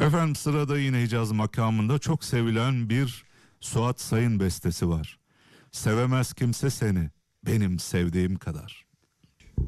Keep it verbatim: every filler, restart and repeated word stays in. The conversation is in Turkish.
Efendim sırada yine Hicaz makamında çok sevilen bir Suat Sayın bestesi var. Sevemez kimse seni benim sevdiğim kadar.